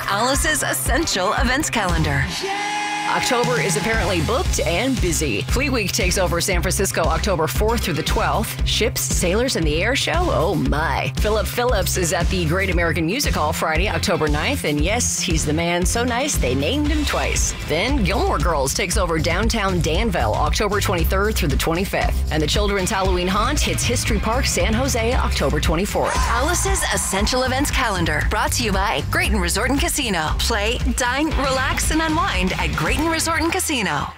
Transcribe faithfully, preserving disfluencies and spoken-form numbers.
Alice's Essential Events Calendar. October is apparently booked and busy. Fleet Week takes over San Francisco October fourth through the twelfth. Ships, Sailors, and the Air Show? Oh my. Philip Phillips is at the Great American Music Hall Friday, October ninth. And yes, he's the man so nice they named him twice. Then Gilmore Girls takes over downtown Danville October twenty-third through the twenty-fifth. And the Children's Halloween Haunt hits History Park San Jose October twenty-fourth. Alice's Essential Events Calendar. Brought to you by Grayton Resort and Casino. Play, dine, relax, and unwind at Grayton Resort and Casino.